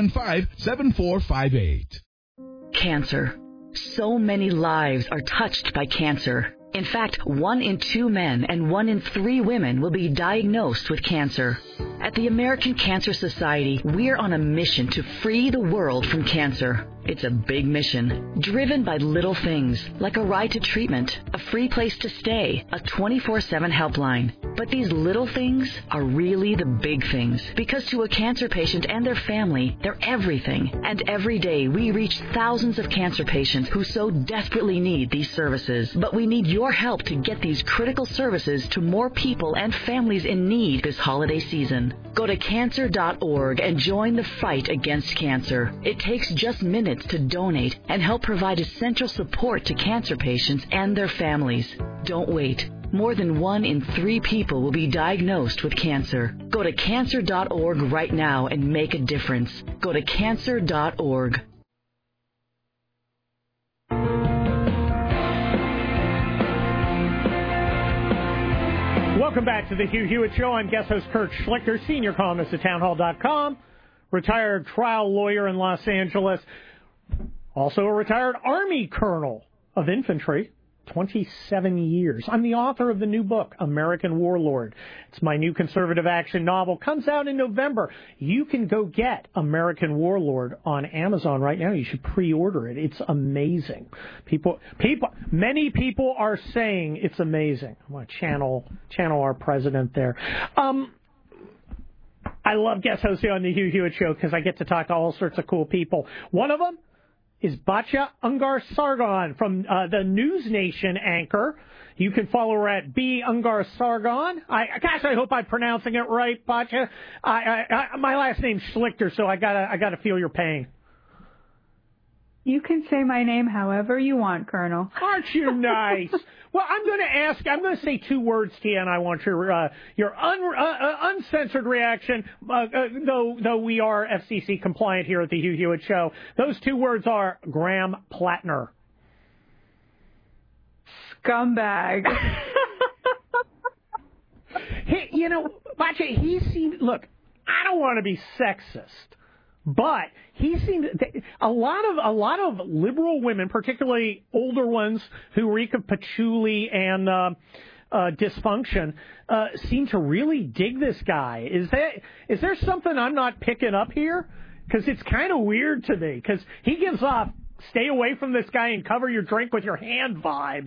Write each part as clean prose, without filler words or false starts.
815-7458. Cancer. So many lives are touched by cancer. In fact, 1 in 2 men and 1 in 3 women will be diagnosed with cancer. At the American Cancer Society, we're on a mission to free the world from cancer. It's a big mission, driven by little things, like a ride to treatment, a free place to stay, a 24/7 helpline. But these little things are really the big things, because to a cancer patient and their family, they're everything. And every day, we reach thousands of cancer patients who so desperately need these services. But we need your help to get these critical services to more people and families in need this holiday season. Go to cancer.org and join the fight against cancer. It takes just minutes to donate and help provide essential support to cancer patients and their families. Don't wait. More than 1 in 3 people will be diagnosed with cancer. Go to cancer.org right now and make a difference. Go to cancer.org. Welcome back to the Hugh Hewitt Show. I'm guest host Kurt Schlichter, senior columnist at townhall.com, retired trial lawyer in Los Angeles, also a retired Army colonel of infantry, 27 years. I'm the author of the new book, American Warlord. It's my new conservative action novel. Comes out in November. You can go get American Warlord on Amazon right now. You should pre-order it. It's amazing. Many people are saying it's amazing. I want to channel our president there. I love guest hosting on the Hugh Hewitt Show because I get to talk to all sorts of cool people. One of them is Batya Ungar-Sargon from the News Nation anchor. You can follow her at B. Ungar-Sargon. I hope I'm pronouncing it right, Batya. My last name's Schlichter, so I gotta feel your pain. You can say my name however you want, Colonel. Aren't you nice? Well, I'm going to say 2 words to you, and I want your uncensored reaction, though we are FCC compliant here at the Hugh Hewitt Show. Those 2 words are Graham Plattner. Scumbag. Hey, Batya, look, I don't want to be sexist, but he seemed a lot of liberal women, particularly older ones who reek of patchouli and dysfunction, seem to really dig this guy. Is there something I'm not picking up here? Because it's kind of weird to me. Because he gives off stay away from this guy and cover your drink with your hand vibes.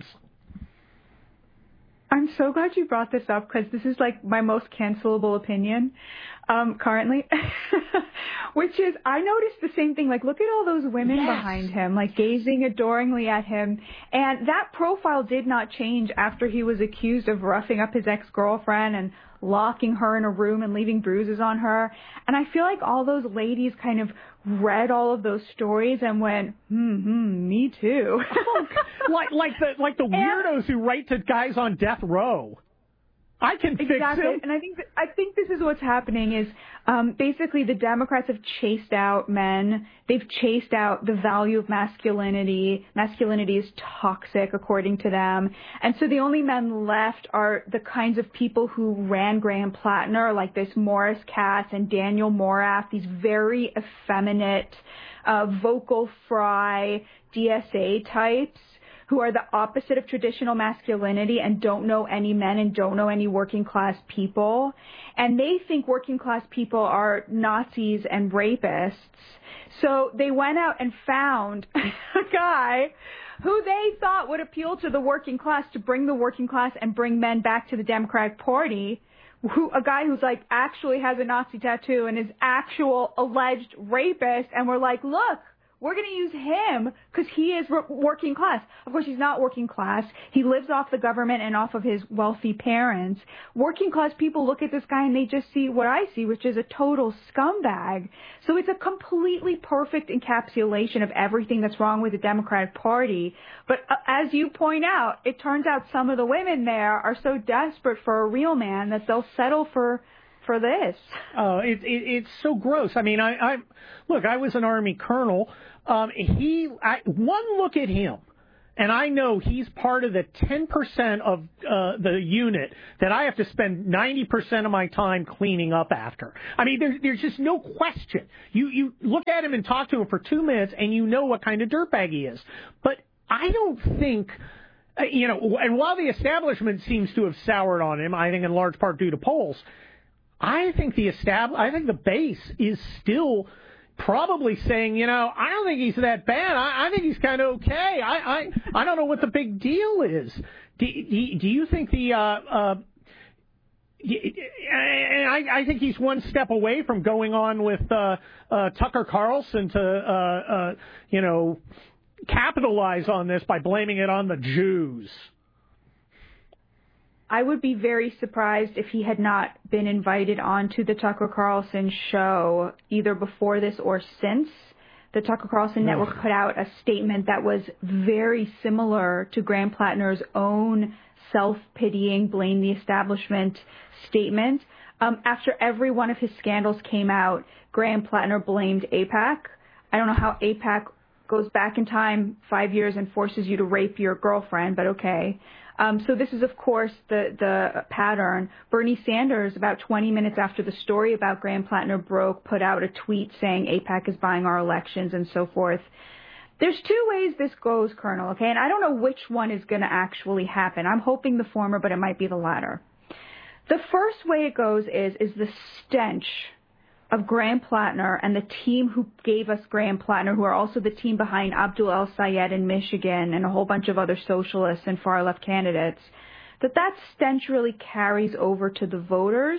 I'm so glad you brought this up because this is like my most cancelable opinion currently, which is I noticed the same thing. Like, look at all those women behind him, like gazing adoringly at him. And that profile did not change after he was accused of roughing up his ex-girlfriend and locking her in a room and leaving bruises on her. And I feel like all those ladies kind of read all of those stories and went, me too. like the weirdos who write to guys on death row. I can fix it. And I think this is what's happening is basically the Democrats have chased out men. They've chased out the value of masculinity. Masculinity is toxic, according to them. And so the only men left are the kinds of people who ran Graham Plattner, like this Morris Katz and Daniel Morath, these very effeminate, vocal fry DSA types, who are the opposite of traditional masculinity and don't know any men and don't know any working class people. And they think working class people are Nazis and rapists. So they went out and found a guy who they thought would appeal to the working class to bring the working class and bring men back to the Democratic Party. A guy who's like actually has a Nazi tattoo and is actual alleged rapist. And we're like, look, we're going to use him because he is working class. Of course, he's not working class. He lives off the government and off of his wealthy parents. Working class people look at this guy and they just see what I see, which is a total scumbag. So it's a completely perfect encapsulation of everything that's wrong with the Democratic Party. But as you point out, it turns out some of the women there are so desperate for a real man that they'll settle for this. Oh, it's so gross. I mean, I was an Army colonel. One look at him, and I know he's part of the 10% of the unit that I have to spend 90% of my time cleaning up after. I mean, there's just no question. You look at him and talk to him for 2 minutes, and you know what kind of dirtbag he is. But I don't think, and while the establishment seems to have soured on him, I think in large part due to polls, I think the base is still probably saying, I don't think he's that bad. I think he's kind of okay. I don't know what the big deal is. Do you think I think he's one step away from going on with Tucker Carlson to capitalize on this by blaming it on the Jews. I would be very surprised if he had not been invited onto the Tucker Carlson show either before this or since. The Tucker Carlson Network put out a statement that was very similar to Graham Plattner's own self-pitying, blame the establishment statement. After every one of his scandals came out, Graham Plattner blamed AIPAC. I don't know how AIPAC goes back in time 5 years and forces you to rape your girlfriend, but okay. So this is, of course, the pattern. Bernie Sanders, about 20 minutes after the story about Graham Plattner broke, put out a tweet saying AIPAC is buying our elections and so forth. There's two ways this goes, Colonel, okay? And I don't know which one is going to actually happen. I'm hoping the former, but it might be the latter. The first way it goes is the stench of Graham Plattner and the team who gave us Graham Plattner, who are also the team behind Abdul El-Sayed in Michigan and a whole bunch of other socialists and far-left candidates, that stench really carries over to the voters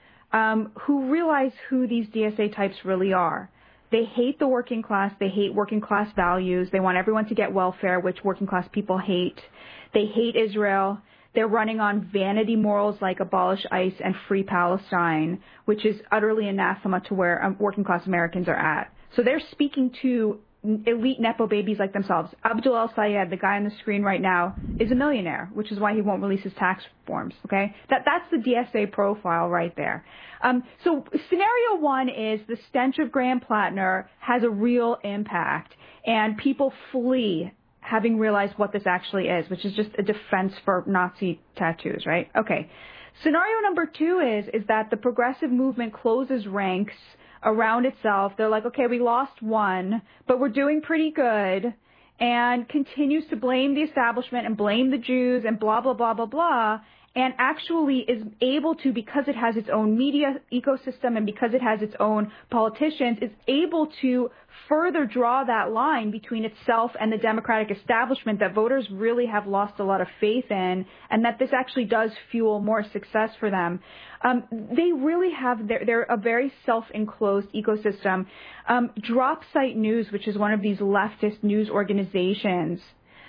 who realize who these DSA types really are. They hate the working class. They hate working class values. They want everyone to get welfare, which working class people hate. They hate Israel. They're running on vanity morals like abolish ICE and free Palestine, which is utterly anathema to where working class Americans are at. So they're speaking to elite Nepo babies like themselves. Abdul El-Sayed, the guy on the screen right now, is a millionaire, which is why he won't release his tax forms, okay? That's the DSA profile right there. So scenario one is the stench of Graham Plattner has a real impact, and people flee having realized what this actually is, which is just a defense for Nazi tattoos, right? Okay. Scenario number two is that the progressive movement closes ranks around itself. They're like, okay, we lost one, but we're doing pretty good, and continues to blame the establishment and blame the Jews and blah, blah, blah, blah, blah, and actually is able to, because it has its own media ecosystem and because it has its own politicians, is able to further draw that line between itself and the Democratic establishment that voters really have lost a lot of faith in, and that this actually does fuel more success for them. They really have, they're a very self-enclosed ecosystem. Drop Site News, which is one of these leftist news organizations,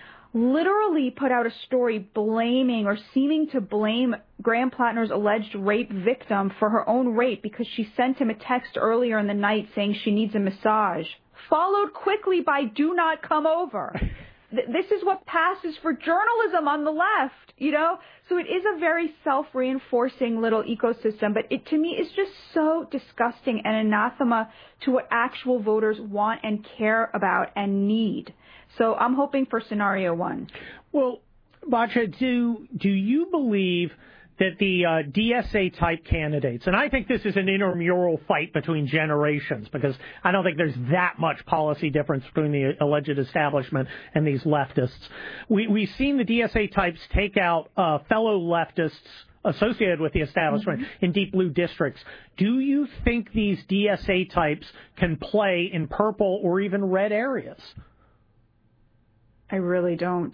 literally put out a story blaming or seeming to blame Graham Plattner's alleged rape victim for her own rape because she sent him a text earlier in the night saying she needs a massage, followed quickly by "do not come over." This is what passes for journalism on the left, So it is a very self-reinforcing little ecosystem, but it, to me, is just so disgusting and anathema to what actual voters want and care about and need. So I'm hoping for scenario one. Well, Batya, do you believe that the DSA-type candidates, and I think this is an intramural fight between generations because I don't think there's that much policy difference between the alleged establishment and these leftists. We've seen the DSA types take out fellow leftists associated with the establishment in deep blue districts. Do you think these DSA types can play in purple or even red areas? I really don't.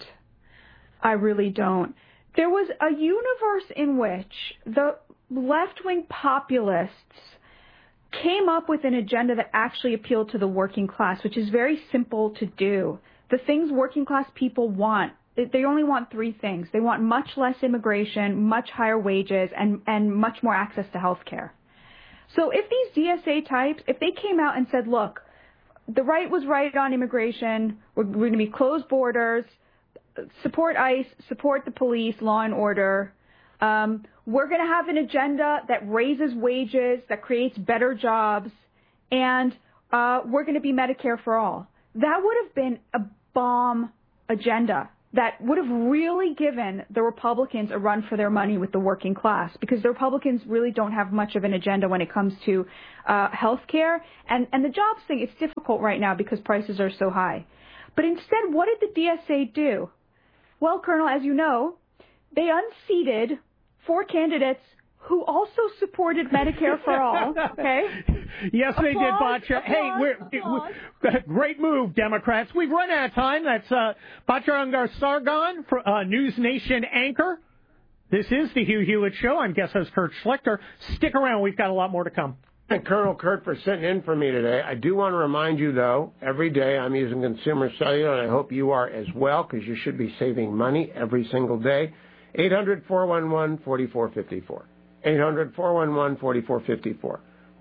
There was a universe in which the left-wing populists came up with an agenda that actually appealed to the working class, which is very simple to do. The things working class people want, they only want three things. They want much less immigration, much higher wages, and much more access to health care. So if these DSA types, if they came out and said, look, the right was right on immigration, we're going to be closed borders, support ICE, support the police, law and order. We're going to have an agenda that raises wages, that creates better jobs, and we're going to be Medicare for all. That would have been a bomb agenda. that would have really given the Republicans a run for their money with the working class, because the Republicans really don't have much of an agenda when it comes to health care. And the jobs thing, it's difficult right now because prices are so high. But instead, what did the DSA do? Well, Colonel, as you know, they unseated 4 candidates who also supported Medicare for all, okay? Yes, they did, Batya. Hey, great move, Democrats. We've run out of time. That's Batya Ungar-Sargon, News Nation anchor. This is the Hugh Hewitt Show. I'm guest host Kurt Schlichter. Stick around. We've got a lot more to come. Thank Colonel Kurt for sitting in for me today. I do want to remind you, though, every day I'm using Consumer Cellular, and I hope you are as well, because you should be saving money every single day. 800-411-4454. 800-411-4454.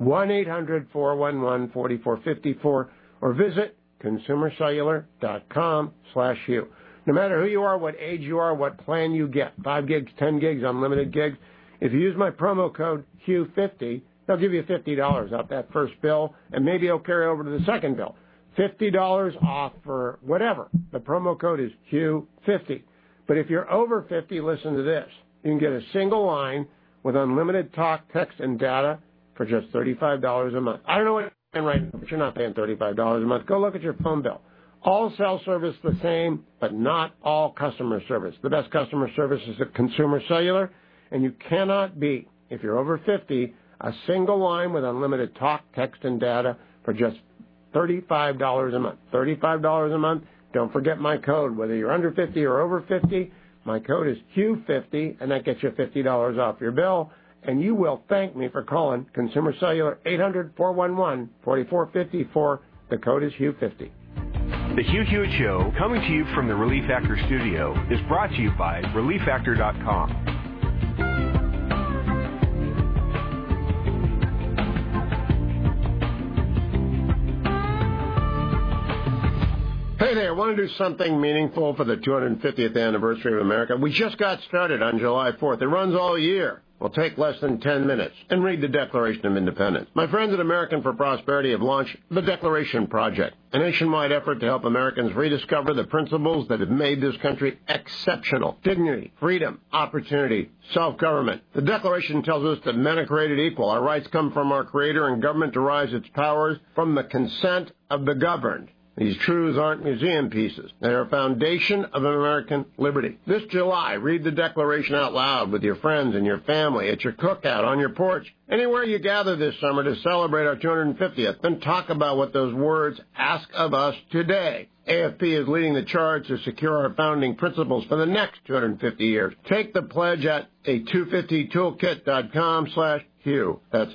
1-800-411-4454. Or visit consumercellular.com/Hugh. No matter who you are, what age you are, what plan you get, 5 gigs, 10 gigs, unlimited gigs, if you use my promo code HUGH50, they'll give you $50 off that first bill, and maybe it'll carry over to the second bill. $50 off for whatever. The promo code is HUGH50. But if you're over 50, listen to this. You can get a single line with unlimited talk, text, and data for just $35 a month. I don't know what you're paying right now, but you're not paying $35 a month. Go look at your phone bill. All cell service the same, but not all customer service. The best customer service is at Consumer Cellular, and you cannot beat, if you're over 50, a single line with unlimited talk, text, and data for just $35 a month. $35 a month. Don't forget my code. Whether you're under 50 or over 50, my code is HUGH50, and that gets you $50 off your bill. And you will thank me for calling Consumer Cellular 800-411-4454. The code is HUGH50. The Hugh Hewitt Show, coming to you from the Relief Factor studio, is brought to you by ReliefFactor.com. Hey there, I want to do something meaningful for the 250th anniversary of America. We just got started on July 4th. It runs all year. Will take less than 10 minutes. And read the Declaration of Independence. My friends at American for Prosperity have launched the Declaration Project, a nationwide effort to help Americans rediscover the principles that have made this country exceptional. Dignity, freedom, opportunity, self-government. The Declaration tells us that men are created equal. Our rights come from our Creator, and government derives its powers from the consent of the governed. These truths aren't museum pieces. They are a foundation of American liberty. This July, read the Declaration out loud with your friends and your family, at your cookout, on your porch, anywhere you gather this summer to celebrate our 250th. Then talk about what those words ask of us today. AFP is leading the charge to secure our founding principles for the next 250 years. Take the pledge at a250toolkit.com/Hugh. That's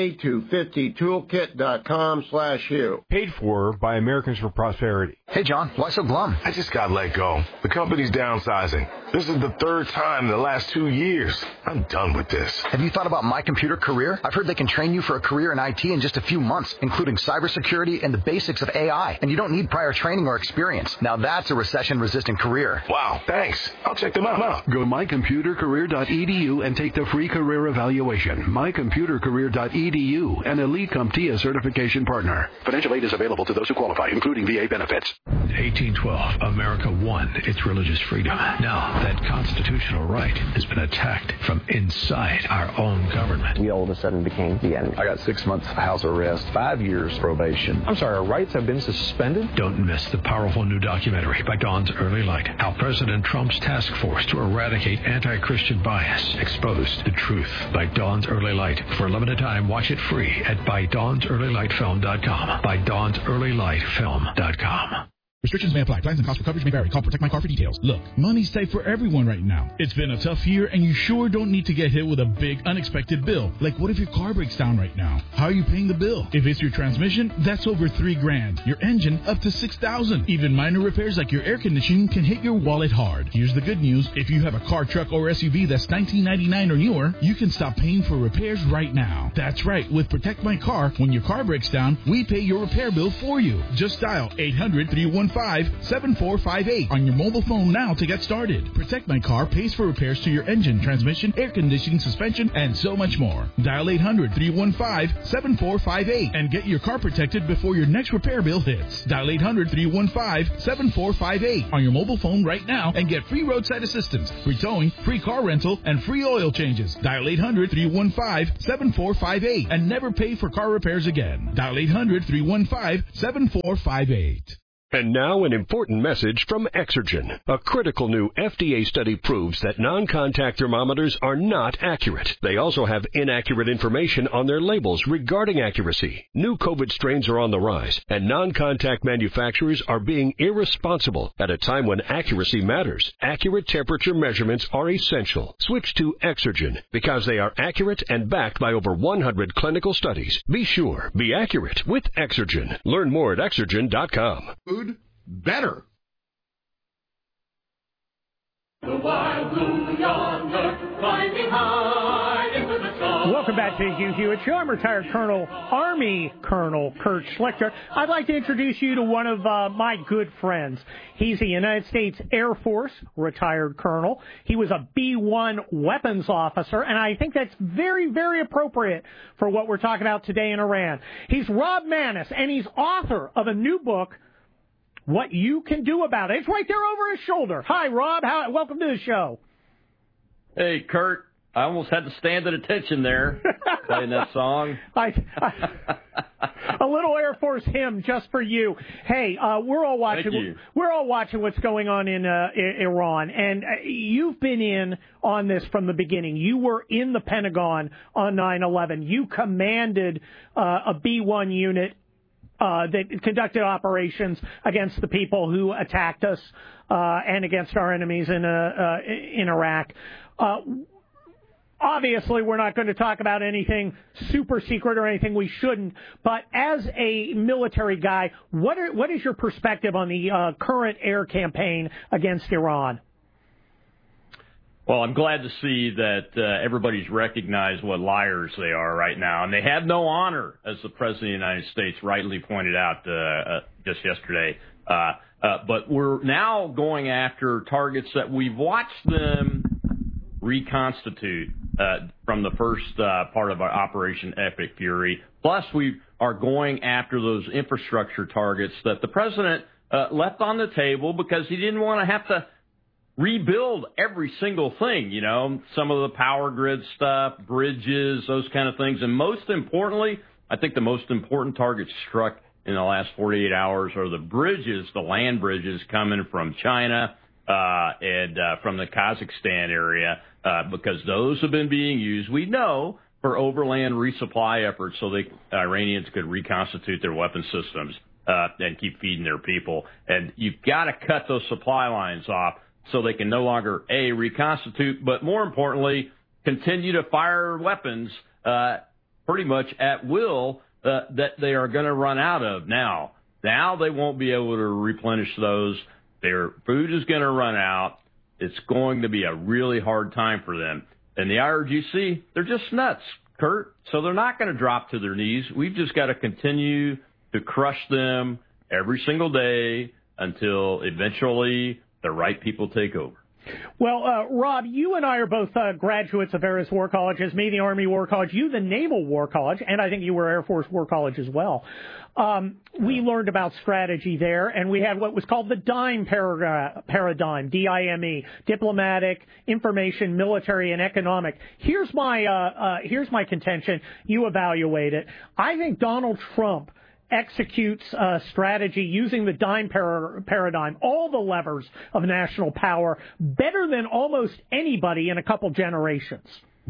a250toolkit.com/Hugh. Paid for by Americans for Prosperity. Hey, John, why so glum? I just got let go. The company's downsizing. This is the 3rd time in the last 2 years. I'm done with this. Have you thought about My Computer Career? I've heard they can train you for a career in IT in just a few months, including cybersecurity and the basics of AI. And you don't need prior training or experience. Now that's a recession-resistant career. Wow, thanks. I'll check them out. Go to mycomputercareer.edu and take the free career evaluation. mycomputercareer.edu, an Elite CompTIA certification partner. Financial aid is available to those who qualify, including VA benefits. 1812, America won its religious freedom. Now that constitutional right has been attacked from inside our own government. We all of a sudden became the enemy. I got 6 months house arrest, 5 years probation. I'm sorry, our rights have been suspended? Don't miss the powerful new documentary by Dawn's Early Light, how President Trump's task force to eradicate anti-Christian bias exposed the truth, by Dawn's Early Light. For a limited time, watch it free at ByDawnsEarlyLightFilm.com. ByDawnsEarlyLightFilm.com. Restrictions may apply. Plans and costs for coverage may vary. Call Protect My Car for details. Look, money's tight for everyone right now. It's been a tough year, and you sure don't need to get hit with a big, unexpected bill. Like, what if your car breaks down right now? How are you paying the bill? If it's your transmission, that's over $3,000. Your engine, up to $6,000. Even minor repairs like your air conditioning can hit your wallet hard. Here's the good news. If you have a car, truck, or SUV that's $19.99 or newer, you can stop paying for repairs right now. That's right. With Protect My Car, when your car breaks down, we pay your repair bill for you. Just dial 800-314 800-315-7458 on your mobile phone now to get started. Protect My Car pays for repairs to your engine, transmission, air conditioning, suspension, and so much more. Dial 800-315-7458 and get your car protected before your next repair bill hits. Dial 800-315-7458 on your mobile phone right now and get free roadside assistance, free towing, free car rental, and free oil changes. Dial 800-315-7458 and never pay for car repairs again. Dial 800-315-7458. And now an important message from Exergen. A critical new FDA study proves that non-contact thermometers are not accurate. They also have inaccurate information on their labels regarding accuracy. New COVID strains are on the rise, and non-contact manufacturers are being irresponsible at a time when accuracy matters. Accurate temperature measurements are essential. Switch to Exergen because they are accurate and backed by over 100 clinical studies. Be sure, be accurate with Exergen. Learn more at Exergen.com. Food better. The wild blue yonder, climbing high into the sky. Welcome back to the Hugh Hewitt Show. I'm retired Army Colonel Kurt Schlichter. I'd like to introduce you to one of my good friends. He's a United States Air Force retired colonel. He was a B-1 weapons officer, and I think that's very, very appropriate for what we're talking about today in Iran. He's Rob Maness, and he's author of a new book, What You Can Do About It. It's right there over his shoulder. Hi, Rob. Welcome to the show. Hey, Kurt. I almost had to stand at attention there, playing that song. A little Air Force hymn just for you. Hey, we're all watching. Thank you. We're all watching what's going on in Iran, and you've been in on this from the beginning. You were in the Pentagon on 9/11. You commanded a B-1 unit that conducted operations against the people who attacked us and against our enemies in Iraq. Obviously, we're not going to talk about anything super secret or anything we shouldn't, but as a military guy, what is your perspective on the current air campaign against Iran? Well, I'm glad to see that everybody's recognized what liars they are right now, and they have no honor, as the President of the United States rightly pointed out just yesterday. But we're now going after targets that we've watched them reconstitute from the first part of our Operation Epic Fury. Plus, we are going after those infrastructure targets that the President left on the table because he didn't want to have to rebuild every single thing, you know, some of the power grid stuff, bridges, those kind of things. And most importantly, I think the most important targets struck in the last 48 hours are the bridges, the land bridges coming from China and from the Kazakhstan area, because those have been being used, we know, for overland resupply efforts so the Iranians could reconstitute their weapon systems and keep feeding their people. And you've got to cut those supply lines off so they can no longer, A, reconstitute, but more importantly, continue to fire weapons pretty much at will that they are going to run out of now. Now they won't be able to replenish those. Their food is going to run out. It's going to be a really hard time for them. And the IRGC, they're just nuts, Kurt. So they're not going to drop to their knees. We've just got to continue to crush them every single day until eventually the right people take over. Well, Rob, you and I are both graduates of various war colleges, me, the Army War College, you, the Naval War College, and I think you were Air Force War College as well. We learned about strategy there, and we had what was called the DIME paradigm, D-I-M-E, diplomatic, information, military, and economic. Here's my contention. You evaluate it. I think Donald Trump executes strategy using the DIME paradigm, all the levers of national power, better than almost anybody in a couple generations.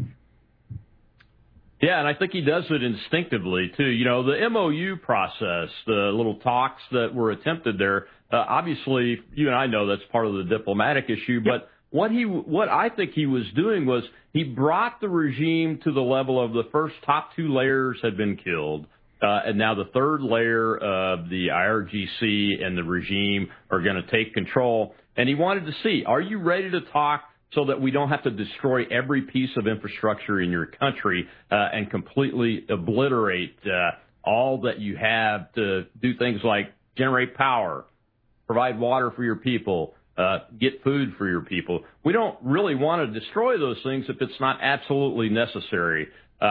Yeah, and I think he does it instinctively, too. You know, the MOU process, the little talks that were attempted there, obviously, you and I know that's part of the diplomatic issue, but what I think he was doing was he brought the regime to the level of the first top two layers had been killed. And now the third layer of the IRGC and the regime are going to take control. And he wanted to see, are you ready to talk so that we don't have to destroy every piece of infrastructure in your country and completely obliterate all that you have to do things like generate power, provide water for your people, get food for your people. We don't really want to destroy those things if it's not absolutely necessary.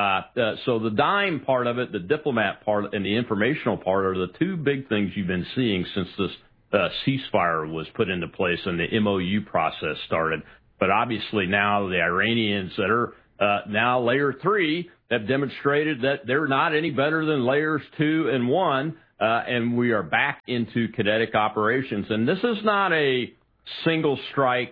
So the dime part of it, the diplomat part, and the informational part are the two big things you've been seeing since this ceasefire was put into place and the MOU process started. But obviously now the Iranians that are now Layer 3 have demonstrated that they're not any better than Layers 2 and 1, and we are back into kinetic operations. And this is not a single strike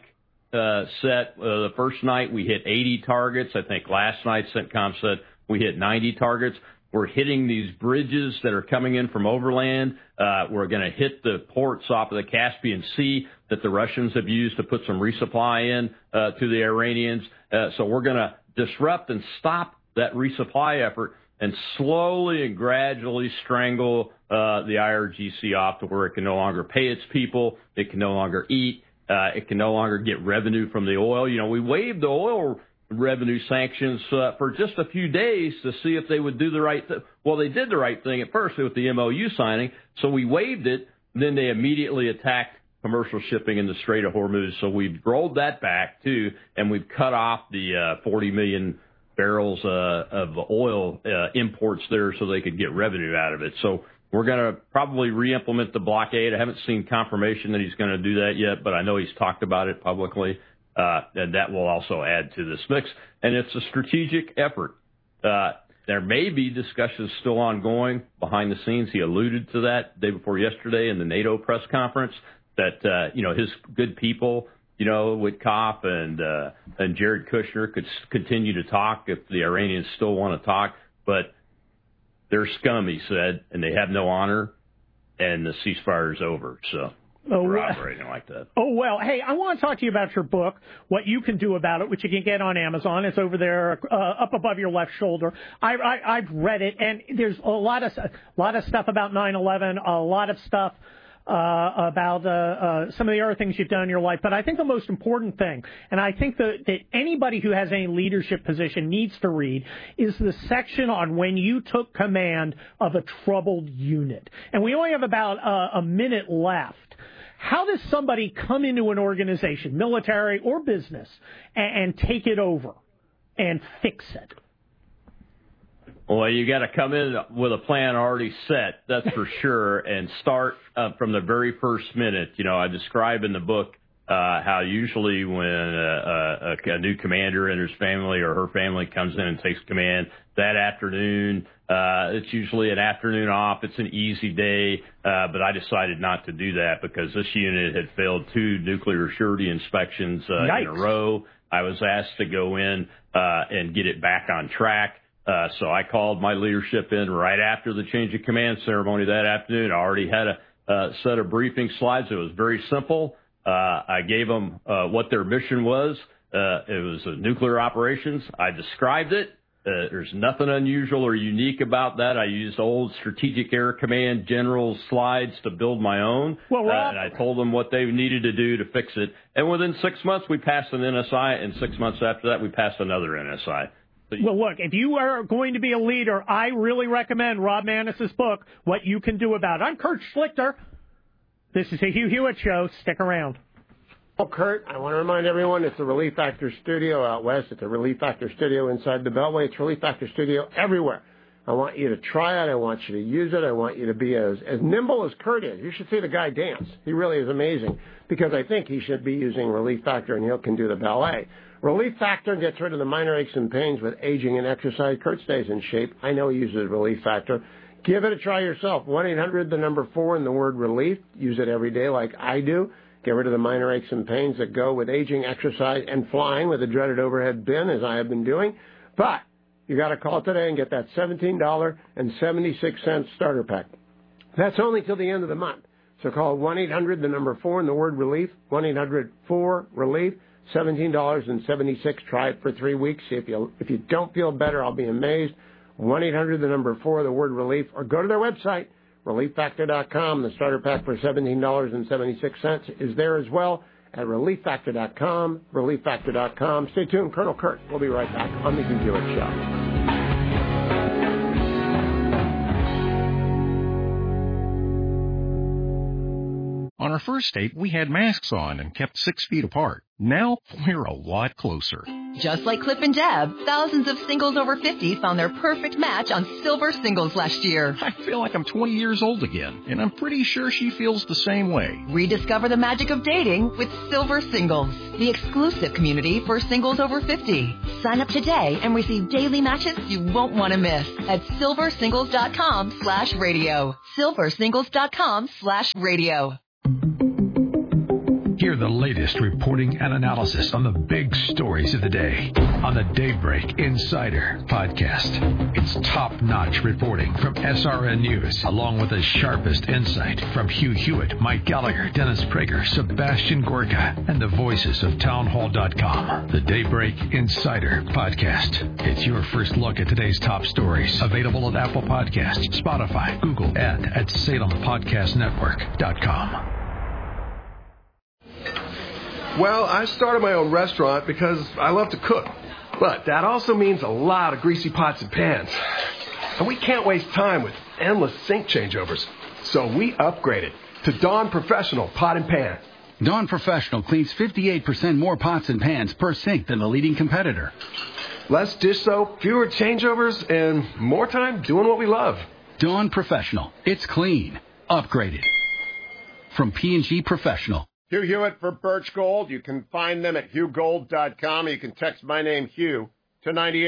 set. The first night we hit 80 targets. I think last night CENTCOM said we hit 90 targets. We're hitting these bridges that are coming in from overland. We're going to hit the ports off of the Caspian Sea that the Russians have used to put some resupply in to the Iranians. So we're going to disrupt and stop that resupply effort and slowly and gradually strangle the IRGC off to where it can no longer pay its people, it can no longer eat, it can no longer get revenue from the oil. You know, we waived the oil revenue sanctions for just a few days to see if they would do the right thing. Well, they did the right thing at first with the MOU signing, so we waived it. Then they immediately attacked commercial shipping in the Strait of Hormuz, so we've rolled that back, too, and we've cut off the 40 million barrels of oil imports there so they could get revenue out of it. So we're going to probably re-implement the blockade. I haven't seen confirmation that he's going to do that yet, but I know he's talked about it publicly. And that will also add to this mix. And it's a strategic effort. There may be discussions still ongoing behind the scenes. He alluded to that day before yesterday in the NATO press conference that, his good people, Witkoff and Jared Kushner could continue to talk if the Iranians still want to talk. But they're scum, he said, and they have no honor, and the ceasefire is over. So. We're operating like that. Oh, well, hey, I want to talk to you about your book, What You Can Do About It, which you can get on Amazon. It's over there up above your left shoulder. I've read it, and there's a lot of stuff about 9/11, a lot of stuff about some of the other things you've done in your life. But I think the most important thing, and I think that anybody who has any leadership position needs to read, is the section on when you took command of a troubled unit. And we only have about a minute left. How does somebody come into an organization, military or business, and take it over and fix it? Well, you got to come in with a plan already set, that's for sure, and start from the very first minute. I describe in the book how usually when a new commander and his family or her family comes in and takes command that afternoon, it's usually an afternoon off. It's an easy day, but I decided not to do that because this unit had failed 2 nuclear surety inspections in a row. I was asked to go in and get it back on track. So I called my leadership in right after the change of command ceremony that afternoon. I already had a set of briefing slides. It was very simple. I gave them what their mission was. It was nuclear operations. I described it. There's nothing unusual or unique about that. I used old Strategic Air Command general slides to build my own. Well, Rob, and I told them what they needed to do to fix it. And within 6 months, we passed an NSI, and 6 months after that, we passed another NSI. Well, look, if you are going to be a leader, I really recommend Rob Maness's book, What You Can Do About It. I'm Kurt Schlichter. This is the Hugh Hewitt Show. Stick around. Well, Kurt, I want to remind everyone it's the Relief Factor Studio out west. It's a Relief Factor Studio inside the Beltway. It's Relief Factor Studio everywhere. I want you to try it. I want you to use it. I want you to be as nimble as Kurt is. You should see the guy dance. He really is amazing because I think he should be using Relief Factor and he can do the ballet. Relief Factor gets rid of the minor aches and pains with aging and exercise. Kurt stays in shape. I know he uses Relief Factor. Give it a try yourself. 1-800, the number 4, and the word relief. Use it every day like I do. Get rid of the minor aches and pains that go with aging, exercise, and flying with a dreaded overhead bin, as I have been doing. But you got to call today and get that $17.76 starter pack. That's only till the end of the month. So call 1-800, the number 4, and the word relief. 1-800-4-RELIEF. $17.76. Try it for 3 weeks. If you don't feel better, I'll be amazed. 1-800, the number 4, the word relief, or go to their website, relieffactor.com. The starter pack for $17.76 is there as well at relieffactor.com, relieffactor.com. Stay tuned. Colonel Kurt will be right back on the Hugh Hewitt Show. On our first date, we had masks on and kept 6 feet apart. Now, we're a lot closer. Just like Clip and Deb, thousands of singles over 50 found their perfect match on Silver Singles last year. I feel like I'm 20 years old again, and I'm pretty sure she feels the same way. Rediscover the magic of dating with Silver Singles, the exclusive community for singles over 50. Sign up today and receive daily matches you won't want to miss at silversingles.com/radio. silversingles.com/radio. Hear the latest reporting and analysis on the big stories of the day on the Daybreak Insider podcast. It's top-notch reporting from SRN News, along with the sharpest insight from Hugh Hewitt, Mike Gallagher, Dennis Prager, Sebastian Gorka, and the voices of townhall.com. The Daybreak Insider podcast. It's your first look at today's top stories. Available at Apple Podcasts, Spotify, Google, and at SalemPodcastNetwork.com. Well, I started my own restaurant because I love to cook. But that also means a lot of greasy pots and pans. And we can't waste time with endless sink changeovers. So we upgraded to Dawn Professional Pot and Pan. Dawn Professional cleans 58% more pots and pans per sink than the leading competitor. Less dish soap, fewer changeovers, and more time doing what we love. Dawn Professional. It's clean. Upgraded. From P&G Professional. Hugh Hewitt for Birch Gold. You can find them at HughGold.com. You can text my name, Hugh, to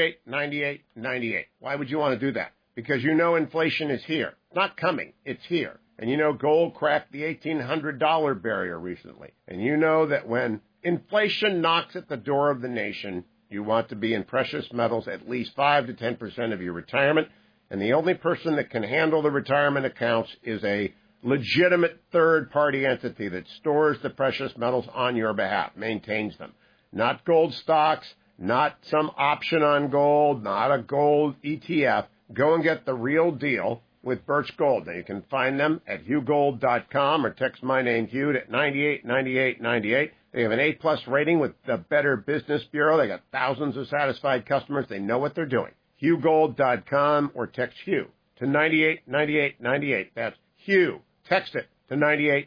989898. Why would you want to do that? Because you know inflation is here. It's not coming. It's here. And you know gold cracked the $1,800 barrier recently. And you know that when inflation knocks at the door of the nation, you want to be in precious metals at least 5 to 10% of your retirement. And the only person that can handle the retirement accounts is a legitimate third-party entity that stores the precious metals on your behalf, maintains them. Not gold stocks, not some option on gold, not a gold ETF. Go and get the real deal with Birch Gold. Now, you can find them at HughGold.com or text my name, Hugh, at 989898. They have an A-plus rating with the Better Business Bureau. They got thousands of satisfied customers. They know what they're doing. HughGold.com or text Hugh to 989898. That's Hugh. Text it to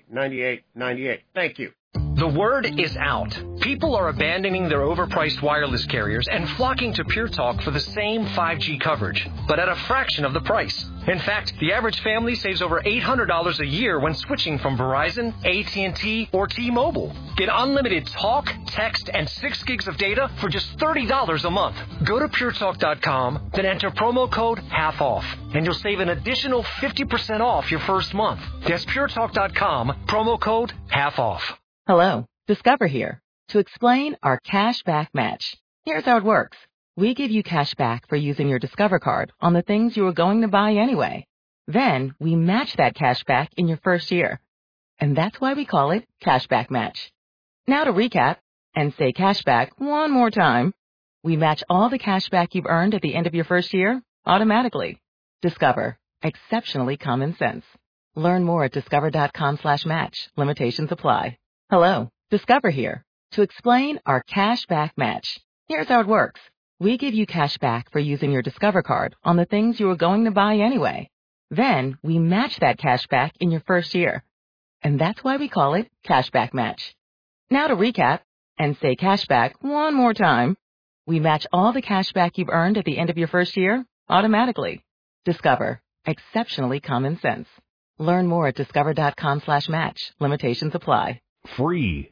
989898. Thank you. The word is out. People are abandoning their overpriced wireless carriers and flocking to Pure Talk for the same 5G coverage, but at a fraction of the price. In fact, the average family saves over $800 a year when switching from Verizon, AT&T, or T-Mobile. Get unlimited talk, text, and 6 gigs of data for just $30 a month. Go to puretalk.com, then enter promo code HALF-OFF, and you'll save an additional 50% off your first month. That's puretalk.com, promo code HALF-OFF. Hello, Discover here to explain our cash back match. Here's how it works. We give you cash back for using your Discover card on the things you were going to buy anyway. Then we match that cash back in your first year. And that's why we call it Cash Back Match. Now to recap and say cash back one more time. We match all the cash back you've earned at the end of your first year automatically. Discover. Exceptionally common sense. Learn more at discover.com/match. Limitations apply. Hello, Discover here to explain our cash back match. Here's how it works. We give you cash back for using your Discover card on the things you were going to buy anyway. Then we match that cash back in your first year. And that's why we call it Cash Back Match. Now to recap and say cash back one more time. We match all the cash back you've earned at the end of your first year automatically. Discover. Exceptionally common sense. Learn more at discover.com/match. Limitations apply. Free.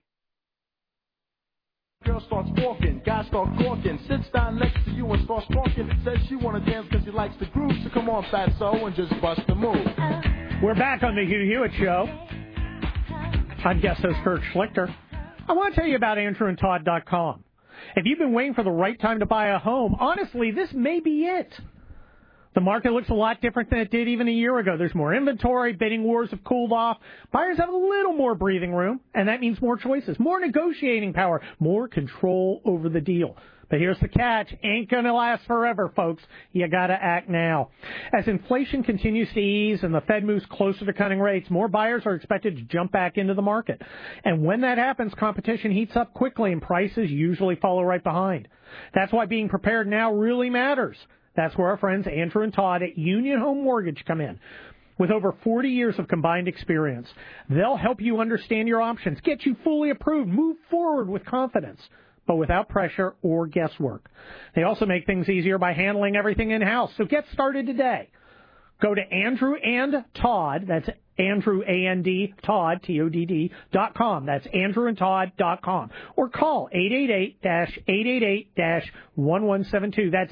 Girl starts walking, guy starts walking, sits down next to you and starts talking. Says she wanna dance because she likes the groove. So come on, fatso, and just bust the move. We're back on the Hugh Hewitt Show. I'm guest host Kurt Schlichter. I want to tell you about AndrewandTodd.com. If you've been waiting for the right time to buy a home, honestly, this may be it. The market looks a lot different than it did even a year ago. There's more inventory. Bidding wars have cooled off. Buyers have a little more breathing room, and that means more choices, more negotiating power, more control over the deal. But here's the catch. Ain't going to last forever, folks. You got to act now. As inflation continues to ease and the Fed moves closer to cutting rates, more buyers are expected to jump back into the market. And when that happens, competition heats up quickly and prices usually follow right behind. That's why being prepared now really matters. That's where our friends Andrew and Todd at Union Home Mortgage come in. With over 40 years of combined experience, they'll help you understand your options, get you fully approved, move forward with confidence, but without pressure or guesswork. They also make things easier by handling everything in-house. So get started today. Go to Andrew and Todd, that's Andrew, A-N-D, Todd, T-O-D-D.com. That's andrewandtodd.com. Or call 888-888-1172. That's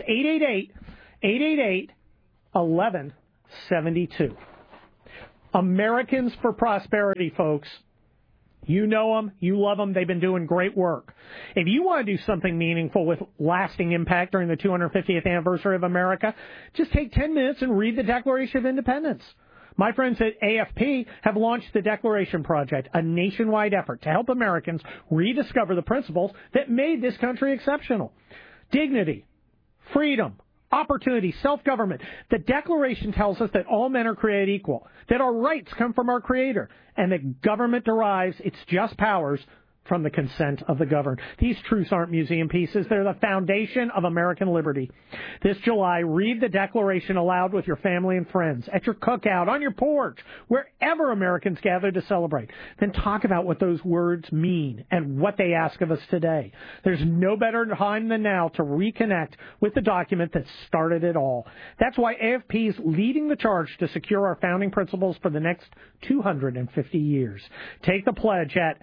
888-888-1172. Americans for Prosperity, folks. You know them. You love them. They've been doing great work. If you want to do something meaningful with lasting impact during the 250th anniversary of America, just take 10 minutes and read the Declaration of Independence. My friends at AFP have launched the Declaration Project, a nationwide effort to help Americans rediscover the principles that made this country exceptional. Dignity, freedom, opportunity, self-government. The Declaration tells us that all men are created equal, that our rights come from our Creator, and that government derives its just powers from the consent of the governed. These truths aren't museum pieces. They're the foundation of American liberty. This July, read the Declaration aloud with your family and friends, at your cookout, on your porch, wherever Americans gather to celebrate. Then talk about what those words mean and what they ask of us today. There's no better time than now to reconnect with the document that started it all. That's why AFP is leading the charge to secure our founding principles for the next 250 years. Take the pledge at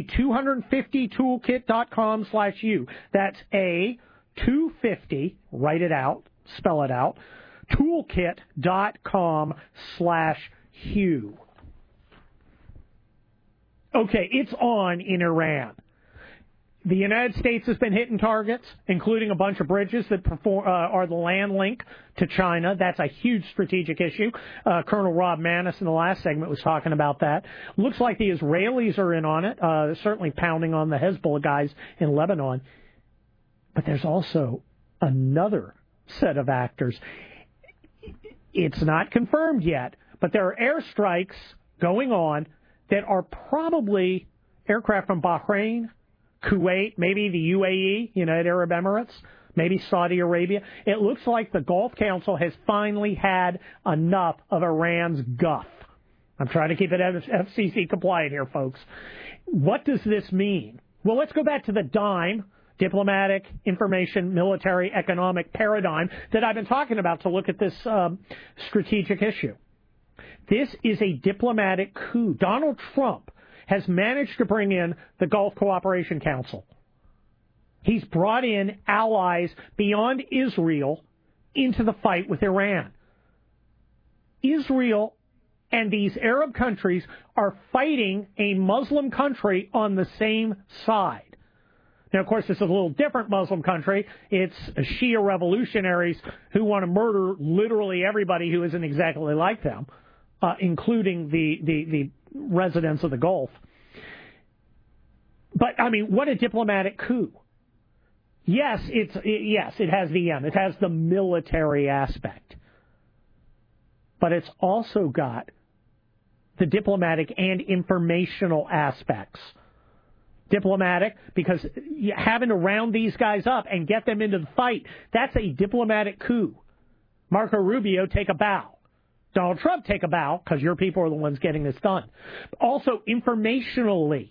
a250toolkit.com/U. That's A250, write it out, spell it out, toolkit.com/Hugh. Okay, it's on in Iran. The United States has been hitting targets, including a bunch of bridges that are the land link to China. That's a huge strategic issue. Colonel Rob Maness in the last segment was talking about that. Looks like the Israelis are in on it, certainly pounding on the Hezbollah guys in Lebanon. But there's also another set of actors. It's not confirmed yet, but there are airstrikes going on that are probably aircraft from Bahrain, Kuwait, maybe the UAE, United Arab Emirates, maybe Saudi Arabia. It looks like the Gulf Council has finally had enough of Iran's guff. I'm trying to keep it FCC compliant here, folks. What does this mean? Well, let's go back to the DIME, diplomatic, information, military, economic paradigm that I've been talking about to look at this strategic issue. This is a diplomatic coup. Donald Trump has managed to bring in the Gulf Cooperation Council. He's brought in allies beyond Israel into the fight with Iran. Israel and these Arab countries are fighting a Muslim country on the same side. Now, of course, this is a little different Muslim country. It's Shia revolutionaries who want to murder literally everybody who isn't exactly like them, including the residents of the Gulf. But, I mean, what a diplomatic coup. Yes, it has the M. It has the military aspect. But it's also got the diplomatic and informational aspects. Diplomatic, because having to round these guys up and get them into the fight, that's a diplomatic coup. Marco Rubio, take a bow. Donald Trump, take a bow, because your people are the ones getting this done. Also, informationally,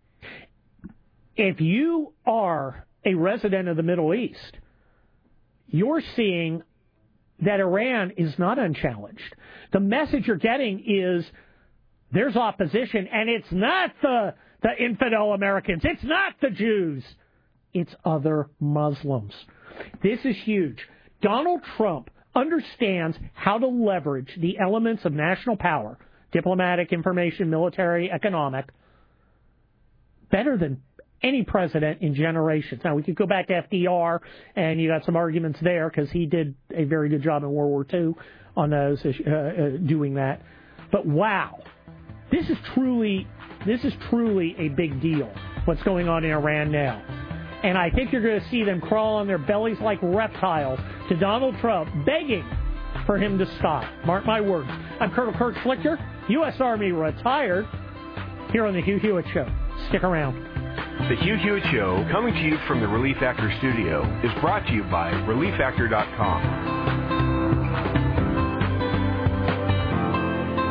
if you are a resident of the Middle East, you're seeing that Iran is not unchallenged. The message you're getting is there's opposition, and it's not the infidel Americans. It's not the Jews. It's other Muslims. This is huge. Donald Trump understands how to leverage the elements of national power, diplomatic, information, military, economic, better than any president in generations. Now, we could go back to FDR, and you got some arguments there because he did a very good job in World War II on those doing that. But wow, this is truly a big deal, what's going on in Iran now. And I think you're going to see them crawl on their bellies like reptiles to Donald Trump, begging for him to stop. Mark my words. I'm Colonel Kurt Schlichter, U.S. Army retired, here on The Hugh Hewitt Show. Stick around. The Hugh Hewitt Show, coming to you from the Relief Factor studio, is brought to you by ReliefFactor.com.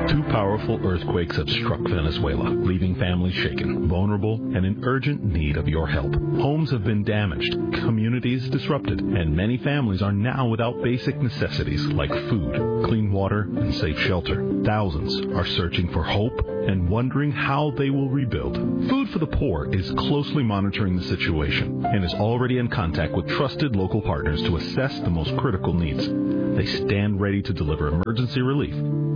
Two powerful earthquakes have struck Venezuela, leaving families shaken, vulnerable, and in urgent need of your help. Homes have been damaged, communities disrupted, and many families are now without basic necessities like food, clean water, and safe shelter. Thousands are searching for hope and wondering how they will rebuild. Food for the Poor is closely monitoring the situation and is already in contact with trusted local partners to assess the most critical needs. They stand ready to deliver emergency relief,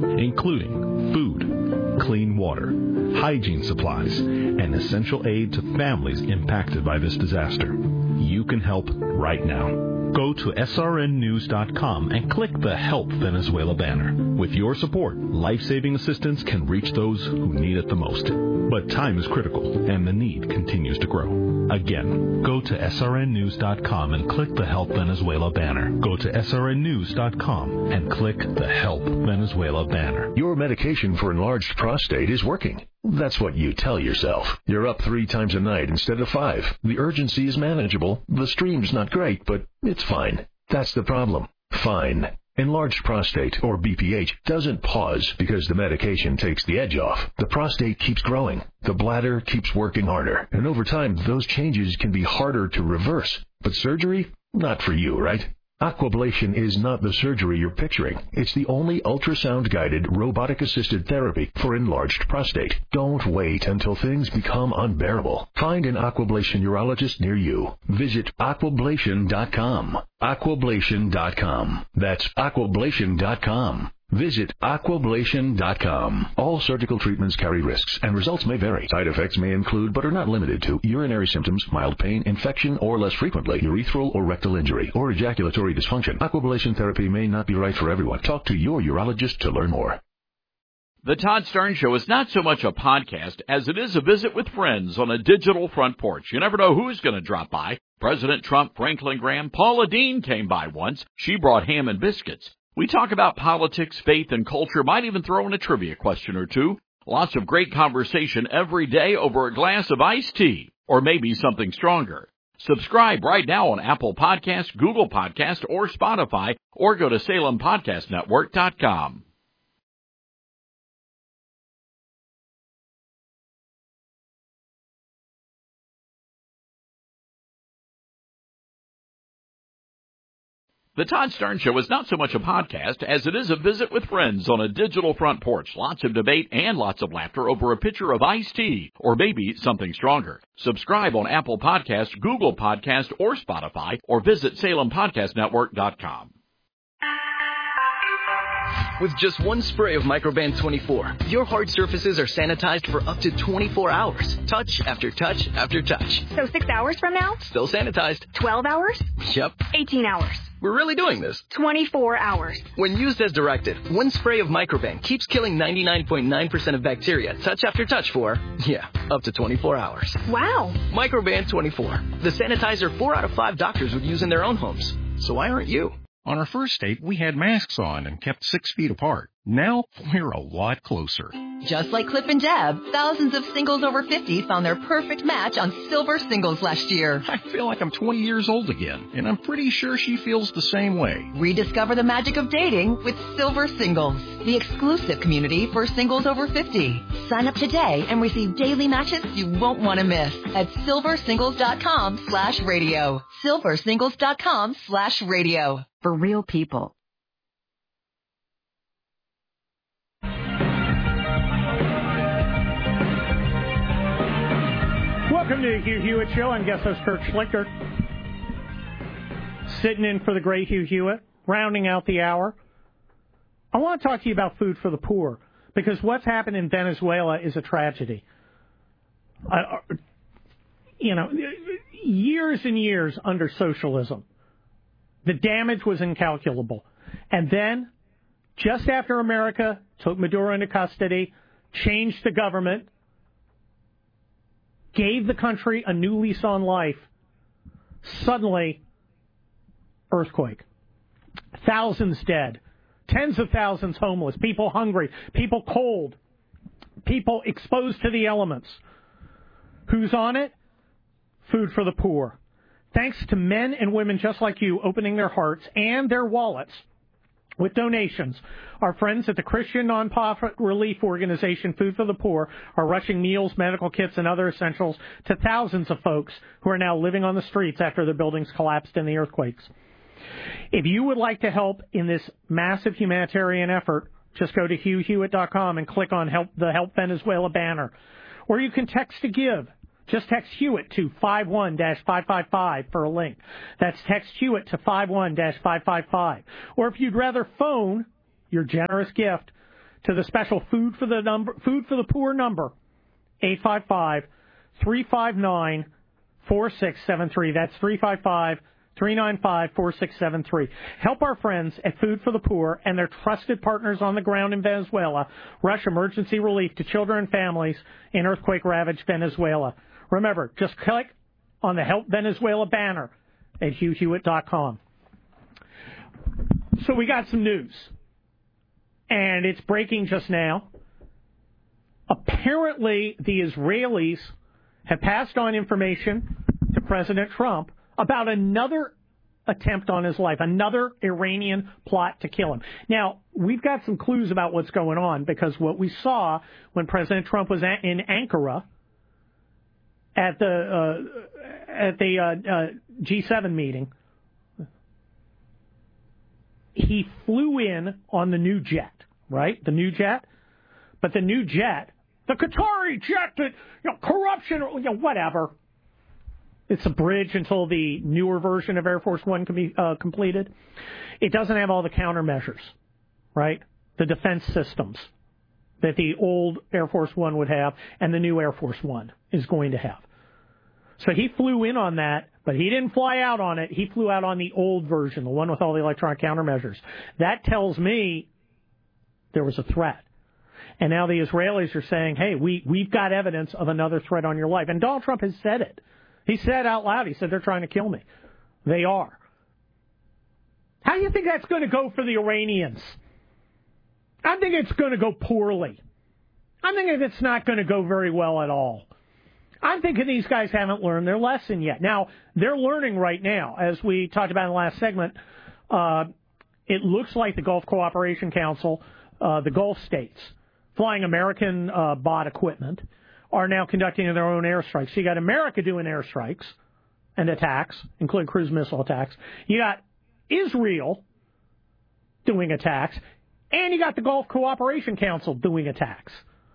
including food, clean water, hygiene supplies, and essential aid to families impacted by this disaster. You can help right now. Go to srnnews.com and click the Help Venezuela banner. With your support, life-saving assistance can reach those who need it the most. But time is critical, and the need continues to grow. Again, go to srnnews.com and click the Help Venezuela banner. Go to srnnews.com and click the Help Venezuela banner. Your medication for enlarged prostate is working. That's what you tell yourself. You're up 3 times a night instead of 5. The urgency is manageable. The stream's not great, but it's fine. That's the problem. Fine. Enlarged prostate, or BPH, doesn't pause because the medication takes the edge off. The prostate keeps growing. The bladder keeps working harder. And over time, those changes can be harder to reverse. But surgery? Not for you, right? Aquablation is not the surgery you're picturing. It's the only ultrasound-guided, robotic-assisted therapy for enlarged prostate. Don't wait until things become unbearable. Find an Aquablation urologist near you. Visit aquablation.com. Aquablation.com. That's aquablation.com. Visit aquablation.com. All surgical treatments carry risks, and results may vary. Side effects may include, but are not limited to, urinary symptoms, mild pain, infection, or less frequently, urethral or rectal injury, or ejaculatory dysfunction. Aquablation therapy may not be right for everyone. Talk to your urologist to learn more. The Todd Stern Show is not so much a podcast as it is a visit with friends on a digital front porch. You never know who's going to drop by. President Trump, Franklin Graham, Paula Deen came by once. She brought ham and biscuits. We talk about politics, faith, and culture, might even throw in a trivia question or two. Lots of great conversation every day over a glass of iced tea, or maybe something stronger. Subscribe right now on Apple Podcasts, Google Podcasts, or Spotify, or go to SalemPodcastNetwork.com. The Todd Stern Show is not so much a podcast as it is a visit with friends on a digital front porch. Lots of debate and lots of laughter over a pitcher of iced tea, or maybe something stronger. Subscribe on Apple Podcasts, Google Podcasts, or Spotify, or visit SalemPodcastNetwork.com. With just one spray of Microban 24, your hard surfaces are sanitized for up to 24 hours. Touch after touch after touch. So 6 hours from now? Still sanitized. 12 hours? Yep. 18 hours. We're really doing this. 24 hours. When used as directed, one spray of Microban keeps killing 99.9% of bacteria touch after touch for, up to 24 hours. Wow. Microban 24. The sanitizer 4 out of 5 doctors would use in their own homes. So why aren't you? On our first date, we had masks on and kept 6 feet apart. Now, we're a lot closer. Just like Cliff and Deb, thousands of singles over 50 found their perfect match on Silver Singles last year. I feel like I'm 20 years old again, and I'm pretty sure she feels the same way. Rediscover the magic of dating with Silver Singles, the exclusive community for singles over 50. Sign up today and receive daily matches you won't want to miss at silversingles.com/radio. silversingles.com/radio. For real people. Welcome to the Hugh Hewitt Show. I'm guest host Kurt Schlichter. Sitting in for the great Hugh Hewitt, rounding out the hour. I want to talk to you about food for the poor, because what's happened in Venezuela is a tragedy. Years and years under socialism, the damage was incalculable. And then, just after America took Maduro into custody, changed the government, gave the country a new lease on life, suddenly, earthquake. Thousands dead. Tens of thousands homeless. People hungry. People cold. People exposed to the elements. Who's on it? Food for the poor. Thanks to men and women just like you opening their hearts and their wallets, With donations, our friends at the Christian nonprofit relief organization Food for the Poor are rushing meals, medical kits, and other essentials to thousands of folks who are now living on the streets after their buildings collapsed in the earthquakes. If you would like to help in this massive humanitarian effort, just go to HughHewitt.com and click on the Help Venezuela banner. Or you can text to give. Just text Hewitt to 51-555 for a link. That's text Hewitt to 51-555. Or if you'd rather phone your generous gift to the special Food for the Poor number, 855-359-4673. That's 355-395-4673. Help our friends at Food for the Poor and their trusted partners on the ground in Venezuela rush emergency relief to children and families in earthquake-ravaged Venezuela. Remember, just click on the Help Venezuela banner at HughHewitt.com. So we got some news, and it's breaking just now. Apparently, the Israelis have passed on information to President Trump about another attempt on his life, another Iranian plot to kill him. Now, we've got some clues about what's going on, because what we saw when President Trump was in Ankara at the G7 meeting, he flew in on the new jet, right? The new jet. But the new jet, the Qatari jet, that, corruption, whatever. It's a bridge until the newer version of Air Force One can be completed. It doesn't have all the countermeasures, right? The defense systems that the old Air Force One would have and the new Air Force One is going to have. So he flew in on that, but he didn't fly out on it. He flew out on the old version, the one with all the electronic countermeasures. That tells me there was a threat. And now the Israelis are saying, hey, we've got evidence of another threat on your life. And Donald Trump has said it. He said out loud, he said, they're trying to kill me. They are. How do you think that's going to go for the Iranians? I think it's going to go poorly. I'm thinking it's not going to go very well at all. I'm thinking these guys haven't learned their lesson yet. Now, they're learning right now. As we talked about in the last segment, it looks like the Gulf Cooperation Council, the Gulf states, flying American bought equipment, are now conducting their own airstrikes. So you got America doing airstrikes and attacks, including cruise missile attacks. You got Israel doing attacks, and you got the Gulf Cooperation Council doing attacks.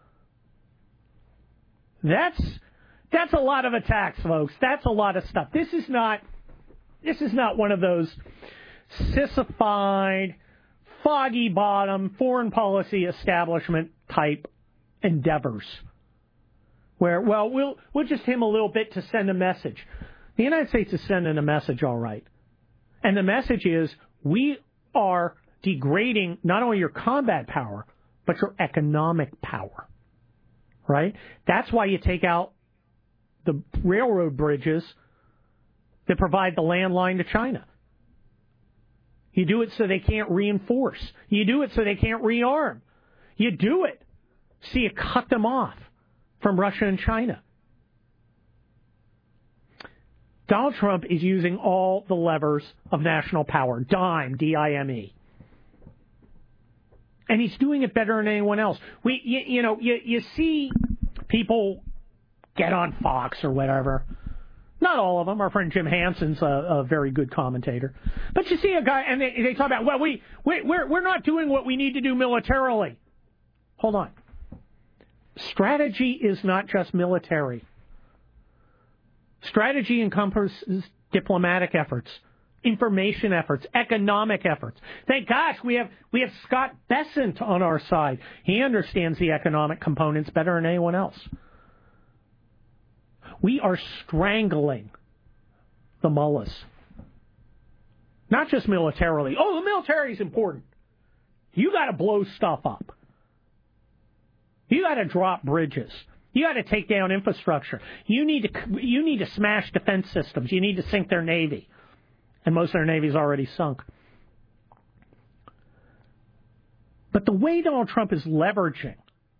That's a lot of attacks, folks. That's a lot of stuff. This is not one of those sissified, foggy bottom, foreign policy establishment type endeavors where, well, we'll just him a little bit to send a message. The United States is sending a message, all right. And the message is we are degrading not only your combat power, but your economic power, right? That's why you take out the railroad bridges that provide the landline to China. You do it so they can't reinforce. You do it so they can't rearm. You do it so you cut them off from Russia and China. Donald Trump is using all the levers of national power. DIME, D-I-M-E. And he's doing it better than anyone else. You see people get on Fox or whatever. Not all of them. Our friend Jim Hanson's a very good commentator. But you see a guy, and they talk about, well, we're not doing what we need to do militarily. Hold on. Strategy is not just military. Strategy encompasses diplomatic efforts, information efforts, economic efforts. Thank gosh we have Scott Bessent on our side. He understands the economic components better than anyone else. We are strangling the mullahs. Not just militarily. Oh, the military is important. You got to blow stuff up. You got to drop bridges. You got to take down infrastructure. You need to smash defense systems. You need to sink their navy. And most of their navy's already sunk. But the way Donald Trump is leveraging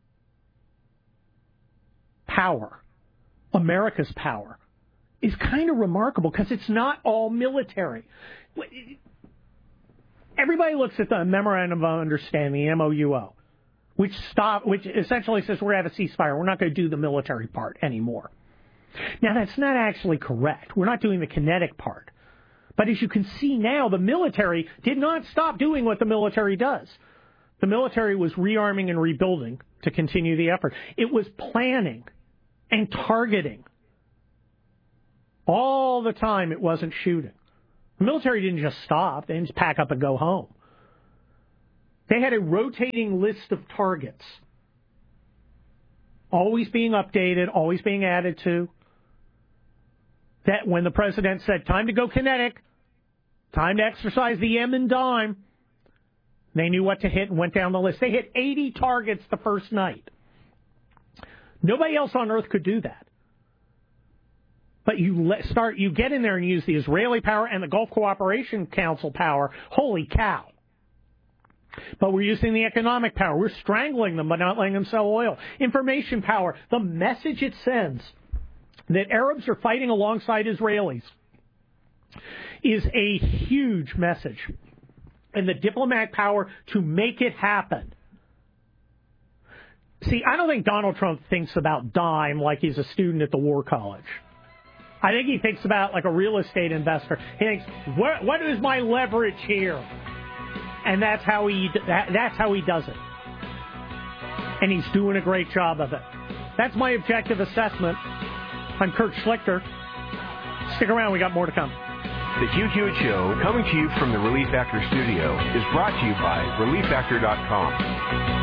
power, America's power, is kind of remarkable because it's not all military. Everybody looks at the Memorandum of Understanding, the MOUO, which essentially says we're going to have a ceasefire. We're not going to do the military part anymore. Now, that's not actually correct. We're not doing the kinetic part. But as you can see now, the military did not stop doing what the military does. The military was rearming and rebuilding to continue the effort. It was planning and targeting. All the time it wasn't shooting. The military didn't just stop. They didn't just pack up and go home. They had a rotating list of targets, always being updated, always being added to. That when the president said, time to go kinetic, time to exercise the M and dime, they knew what to hit and went down the list. They hit 80 targets the first night. Nobody else on earth could do that. But you get in there and use the Israeli power and the Gulf Cooperation Council power. Holy cow. But we're using the economic power. We're strangling them by not letting them sell oil. Information power. The message it sends that Arabs are fighting alongside Israelis is a huge message. And the diplomatic power to make it happen. See, I don't think Donald Trump thinks about dime like he's a student at the War College. I think he thinks about like a real estate investor. He thinks, what is my leverage here? And that's how he does it. And he's doing a great job of it. That's my objective assessment. I'm Kurt Schlichter. Stick around, we got more to come. The Hugh Hewitt Show, coming to you from the Relief Factor studio, is brought to you by ReliefFactor.com.